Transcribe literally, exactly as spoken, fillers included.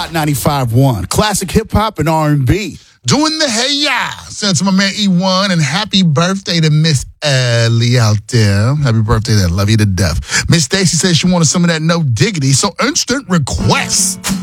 Hot ninety-five point one. Classic hip-hop and R and B. Doing the hey ya. Send to my man E one and happy birthday to Miss Ellie out there. Happy birthday there. Love you to death. Miss Stacy says she wanted some of that No Diggity, so instant request.